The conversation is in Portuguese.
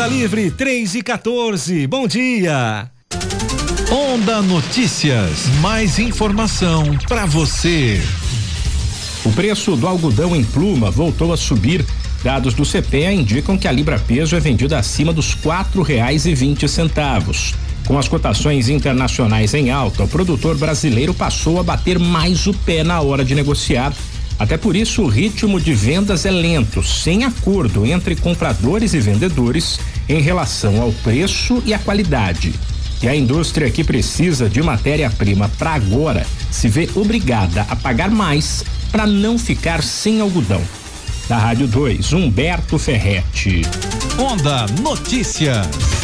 Queda livre 3:14. Bom dia. Onda Notícias, mais informação para você. O preço do algodão em pluma voltou a subir. Dados do CPEA indicam que a libra-peso é vendida acima dos R$4,20. Com as cotações internacionais em alta, o produtor brasileiro passou a bater mais o pé na hora de negociar. Até por isso, o ritmo de vendas é lento, sem acordo entre compradores e vendedores em relação ao preço e à qualidade. E a indústria que precisa de matéria-prima para agora se vê obrigada a pagar mais para não ficar sem algodão. Da Rádio 2, Humberto Ferretti. Onda Notícias.